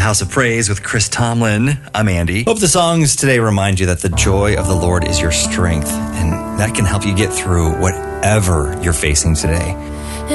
the House of Praise with Chris Tomlin. I'm Andy. Hope the songs today remind you that the joy of the Lord is your strength, and that can help you get through whatever you're facing today.